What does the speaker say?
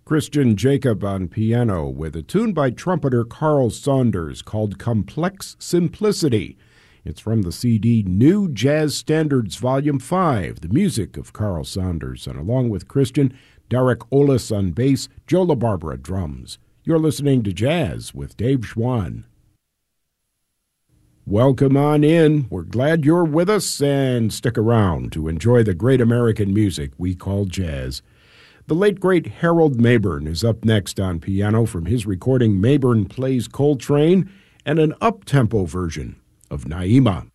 Christian Jacob on piano with a tune by trumpeter Carl Saunders called Complex Simplicity. It's from the CD New Jazz Standards Volume 5, the music of Carl Saunders, and along with Christian, Derek Olis on bass, Joe LaBarbera drums. You're listening to Jazz with Dave Schwann. Welcome on in. We're glad you're with us, and stick around to enjoy the great American music we call jazz. The late, great Harold Mabern is up next on piano from his recording Mabern Plays Coltrane and an up-tempo version of Naima.